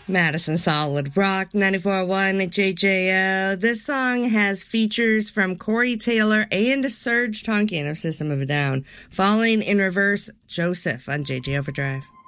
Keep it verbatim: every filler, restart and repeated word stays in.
Madison Solid Rock, ninety-four point one at J J O. This song has features from Corey Taylor and Serge Tankian of System of a Down. Falling in Reverse, Joseph on J J Overdrive.